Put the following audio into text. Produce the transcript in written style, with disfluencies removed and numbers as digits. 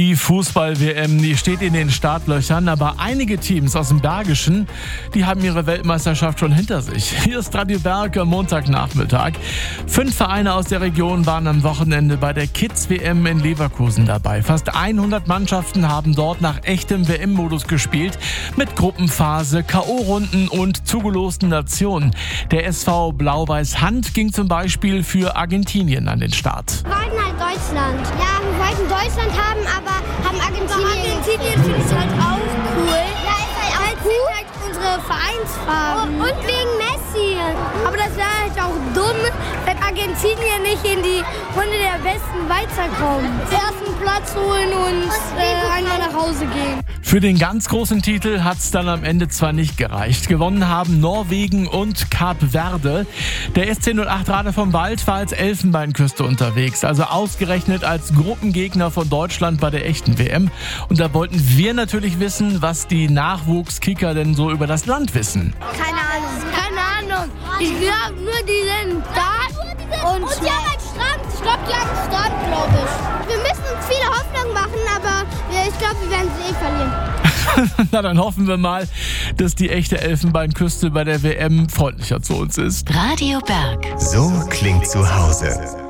Die Fußball-WM, die steht in den Startlöchern, aber einige Teams aus dem Bergischen, die haben ihre Weltmeisterschaft schon hinter sich. Hier ist Radio Berg am Montagnachmittag. 5 Vereine aus der Region waren am Wochenende bei der Kids-WM in Leverkusen dabei. Fast 100 Mannschaften haben dort nach echtem WM-Modus gespielt, mit Gruppenphase, K.O.-Runden und zugelosten Nationen. Der SV Blau-Weiß Hand ging zum Beispiel für Argentinien an den Start. Wir wollten halt Deutschland. Ja, wir wollten Deutschland haben, aber haben Argentinien. Argentinien finde ich halt auch cool. Ja, ist halt auch cool. Halt unsere Vereinsfarben. Und wegen Messi. Aber das wäre halt auch dumm, wenn Argentinien nicht in die Runde der Besten weiterkommt. Ersten Platz holen und einmal nach Hause gehen. Für den ganz großen Titel hat es dann am Ende zwar nicht gereicht. Gewonnen haben Norwegen und Kap Verde. Der SC 08 Rade vom Wald war als Elfenbeinküste unterwegs, also ausgerechnet als Gruppengegner von Deutschland bei der echten WM. Und da wollten wir natürlich wissen, was die Nachwuchskicker denn so über das Land wissen. Keine Ahnung. Ich glaube nur, die sind da und die haben halt Strand. Ich glaube, die haben Strand, glaube ich. Wir müssen uns viele Hoffnung machen, aber ich glaube, wir werden sie verlieren. Na, dann hoffen wir mal, dass die echte Elfenbeinküste bei der WM freundlicher zu uns ist. Radio Berg. So klingt zu Hause.